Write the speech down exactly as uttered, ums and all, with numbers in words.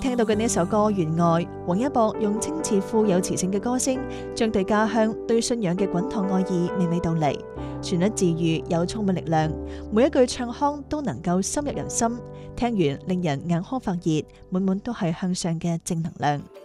聽到嘅呢一首歌《願愛》，王一博用清澈富有磁性嘅歌聲，將對家鄉、對信仰嘅滾燙愛意娓娓道嚟，旋律治愈又充滿力量，每一句唱腔都能夠深入人心，聽完令人眼眶發熱，滿滿都係向上嘅正能量。